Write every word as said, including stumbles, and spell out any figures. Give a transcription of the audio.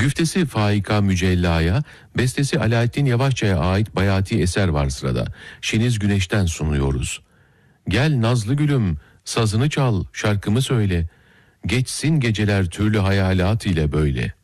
Güftesi Faika Mücella'ya, bestesi Alaaddin Yavaşça'ya ait bayati eser var sırada. Şeniz Güneş'ten sunuyoruz. Gel nazlı gülüm, sazını çal, şarkımı söyle. Geçsin geceler türlü hayalat ile böyle.